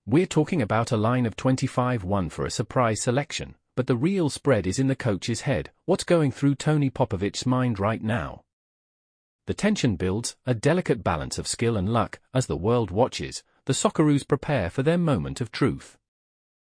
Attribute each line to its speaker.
Speaker 1: We're talking about a line of 25-1 for a surprise selection, but the real spread is in the coach's head. What's going through Tony Popovich's mind right now? The tension builds, a delicate balance of skill and luck, as the world watches. The Socceroos prepare for their moment of truth.